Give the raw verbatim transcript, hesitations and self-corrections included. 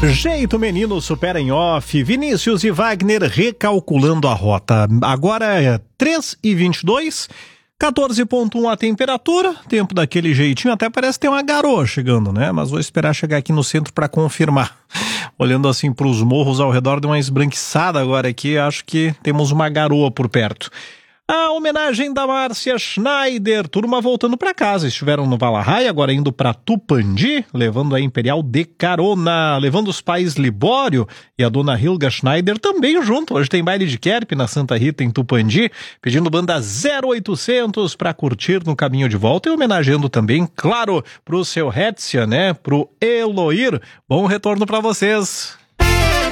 Jeito menino supera em off, Vinícius e Wagner recalculando a rota. Agora é três e vinte e dois, quatorze ponto um a temperatura, tempo daquele jeitinho, até parece ter uma garoa chegando, né? Mas vou esperar chegar aqui no centro para confirmar. Olhando assim para os morros ao redor, de uma esbranquiçada agora aqui, acho que temos uma garoa por perto. A homenagem da Márcia Schneider, turma voltando para casa, estiveram no Valahai, agora indo para Tupandi, levando a Imperial de carona, levando os pais Libório e a dona Hilga Schneider também junto. Hoje tem baile de Kerp na Santa Rita em Tupandi, pedindo banda zero oitocentos para curtir no caminho de volta e homenageando também, claro, pro seu Hetzia, né, pro Eloir. Bom retorno para vocês.